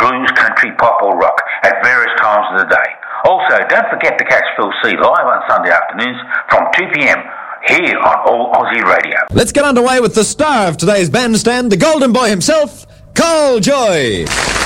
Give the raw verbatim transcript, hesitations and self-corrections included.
blues, country, pop or rock at various times of the day. Also, don't forget to catch Phil C live on Sunday afternoons from two p.m. here on All Aussie Radio. Let's get underway with the star of today's bandstand, the golden boy himself, Carl Joy.